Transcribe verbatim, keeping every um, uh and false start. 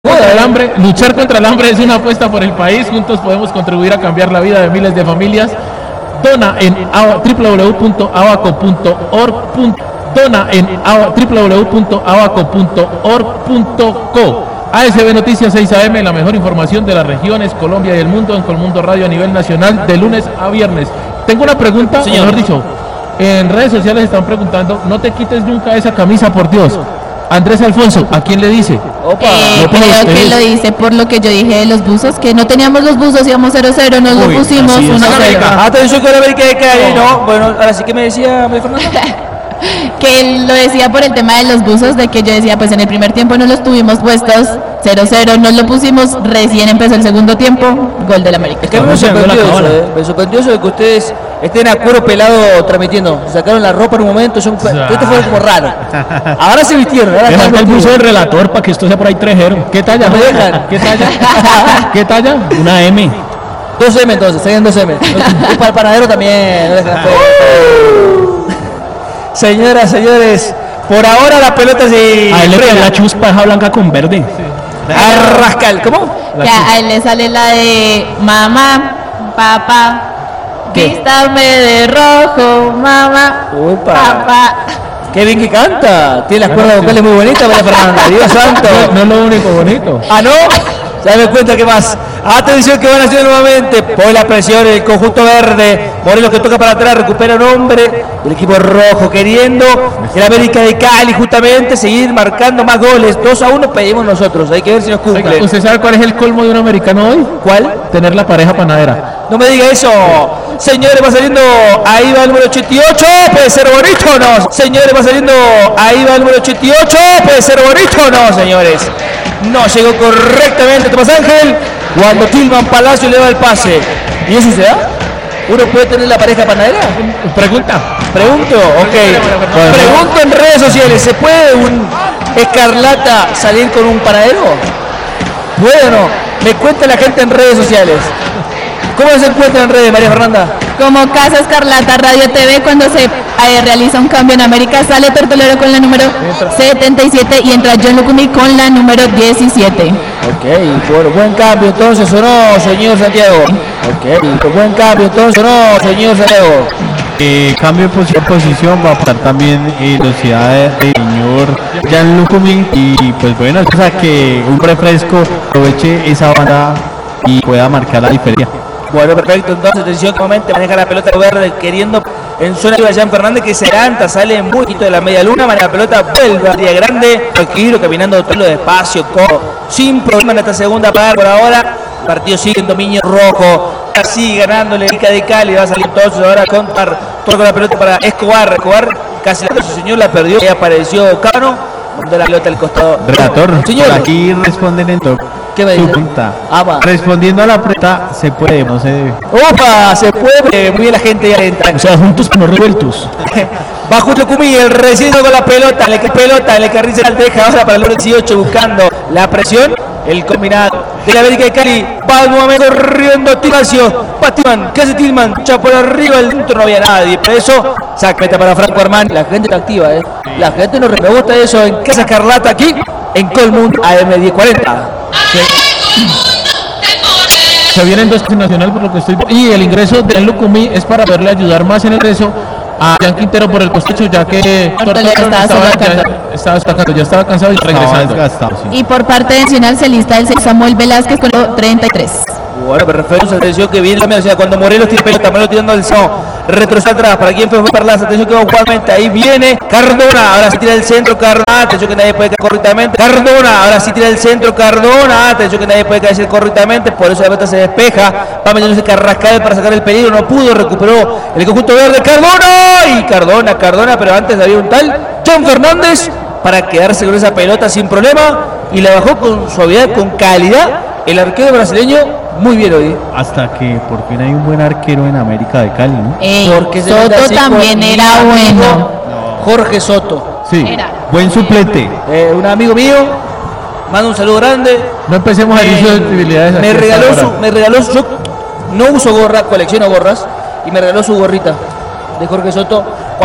Contra el hambre, luchar contra el hambre es una apuesta por el país. Juntos podemos contribuir a cambiar la vida de miles de familias. Dona en doble u doble u doble u punto abaco punto org. Dona en doble u doble u doble u punto abaco punto org punto co. A S B Noticias seis A M, la mejor información de las regiones, Colombia y el mundo en Colmundo Radio a nivel nacional, de lunes a viernes. Tengo una pregunta, señor. mejor dicho, en redes sociales están preguntando, no te quites nunca esa camisa, por Dios. Andrés Alfonso, ¿a quién le dice? Opa. Eh, No, pero creo que ustedes- lo dice por lo que yo dije de los buzos, que no teníamos los buzos, íbamos cero cero, nos Uy, lo pusimos así es. uno cero. Atención con América de Cali, ¿no? Bueno, ahora sí que me decía María Fernanda. Que él lo decía por el tema de los buzos, de que yo decía, pues en el primer tiempo no los tuvimos puestos, cero cero, nos lo pusimos, recién empezó el segundo tiempo, gol del América. Es que a mí me sorprendió eso, eh. Me sorprendió eso de que ustedes estén a cuero pelado transmitiendo. Se sacaron la ropa en un momento, yo, esto fue como raro. Ahora se vistieron, ahora Deja están el buzo vestidos. del relator para que esto sea por ahí trejero. ¿Qué talla? No me dejan. ¿Qué talla? ¿Qué talla? Una M. dos eme entonces, serían dos eme. Y para el panadero también. No dejan hacer. Señoras, señores, por ahora la pelota se A él le queda la chuspa esa blanca con verde. Arrascal, ¿cómo? La Ya, chuspa. a él le sale la de mamá, papá, ¿Qué? vístame de rojo, mamá, Upa. papá. Qué bien que canta. Tiene las cuerdas vocales muy bonitas, María Fernanda. Dios santo. No, no es lo único bonito. Ah, ¿no? Ya me cuenta que más. Atención que van a hacer nuevamente. Por la presión el conjunto verde. Morelos que toca para atrás, recupera un hombre. El equipo rojo queriendo el América de Cali justamente seguir marcando más goles. dos a uno pedimos nosotros. Hay que ver si nos Oiga, cumple. ¿usted sabe cuál es el colmo de un americano hoy? ¿Cuál? Tener la pareja panadera. No me diga eso. Señores, va saliendo. Ahí va el número ochenta y ocho. ¿Puede ser bonito o no? Señores, va saliendo. Ahí va el número ochenta y ocho. ¿Puede ser bonito o no, señores? No llegó correctamente Tomás Ángel. Cuando Tilman Palacio le da el pase. ¿Y eso se da? ¿Uno puede tener la pareja panadera? Pregunta. Pregunto, ok. Pregunto en redes sociales. ¿Se puede un Escarlata salir con un panadero? ¿Puede o no? Me cuenta la gente en redes sociales. ¿Cómo se encuentra en redes, María Fernanda? Como Casa Escarlata Radio T V, cuando se eh, realiza un cambio en América, sale Tortolero con la número setenta y siete y entra John Lucumi con la número diecisiete. Ok, bueno, buen cambio entonces, ¿o no, señor Santiago? Ok, buen cambio entonces, ¿o no, señor Santiago? Eh, cambio de posi- posición va a pasar también eh, velocidad del señor Jan Lucumi y pues bueno, o sea que un refresco aproveche esa banda y pueda marcar la diferencia. Bueno, perfecto, entonces atención, nuevamente maneja la pelota verde queriendo en zona de Jan Fernández que se adelanta, sale muy poquito de la media luna, maneja la pelota, vuelve a área grande, tranquilo, caminando todo despacio, co- sin problema en esta segunda parte por ahora. El partido sigue en dominio rojo, así ganándole América de Cali, va a salir entonces ahora contar todo con la pelota para Escobar, Escobar casi la su señor la perdió y apareció Cano, mandó la pelota al costado. Relator, Señor. por aquí responden en top. ¿Qué me Su dice? pregunta. Ah, va. Respondiendo a la pregunta, se puede, no se debe. ¡Opa! Se puede, muy bien la gente ya entra. O sea, juntos pero no revueltos. Bajo Lucumi, el recién con la pelota, le cae pelota, le carriza la deja ahora para el número dieciocho buscando la presión. El combinado de la América de Cali va nuevamente corriendo Timacio. Va Tilman, ¿qué hace Tilman? Echa por arriba, el dentro no había nadie. Por eso, saca meta para Franco Armani. La gente está activa, ¿eh? La gente no me gusta eso en Casa Escarlata aquí en Colmund A M diez cuarenta. Se vienen dos nacional por lo que estoy. Y el ingreso de Lucumí es para verle ayudar más en el ingreso a Jan Quintero por el costecho, ya que Tortolero Tortolero estaba estaba, sacando. ya, estaba sacando, ya estaba cansado y Estaba regresando. desgastado, sí. Y por parte de Nacional se lista el Samuel Velázquez con el treinta y tres. Bueno, perfecto, atención que viene también, o sea, cuando Morelos tiene pelota, Morelos tirando el son, retrocede atrás, para quien fue Perlaza, atención que va igualmente, ahí viene Cardona, ahora sí tira el centro, Cardona, atención que nadie puede caer correctamente, Cardona, ahora sí tira el centro, Cardona, atención que nadie puede caer correctamente, por eso la pelota se despeja, va metiéndose Carrascal para sacar el peligro, no pudo, recuperó el conjunto verde, Cardona, y Cardona, Cardona, pero antes había un tal John Fernández, para quedarse con esa pelota sin problema, y la bajó con suavidad, con calidad, el arquero brasileño, muy bien hoy. Hasta que por fin hay un buen arquero en América de Cali, ¿no? Eh, Porque se mete Soto así también con era mi amigo bueno. Jorge Soto, Sí, Era. buen suplete. eh, un amigo mío, manda un saludo grande. No empecemos a herir susceptibilidades. Me aquí hasta regaló ahora. su, me regaló su, yo no uso gorra, colecciono gorras y me regaló su gorrita de Jorge Soto.